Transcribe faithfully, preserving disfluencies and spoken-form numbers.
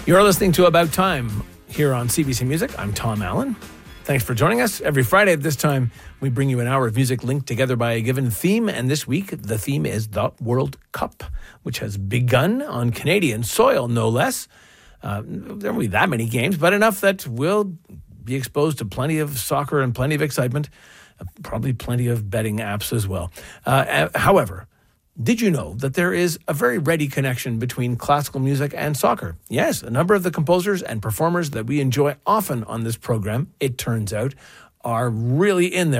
You're listening to About Time here on C B C Music. I'm Tom Allen. Thanks for joining us. Every Friday at this time, we bring you an hour of music linked together by a given theme. And this week, the theme is the World Cup, which has begun on Canadian soil, no less. Uh, there won't be that many games, but enough that we'll be exposed to plenty of soccer and plenty of excitement, uh, probably plenty of betting apps as well. Uh, however, did you know that there is a very ready connection between classical music and soccer? Yes, a number of the composers and performers that we enjoy often on this program, it turns out, are really in there.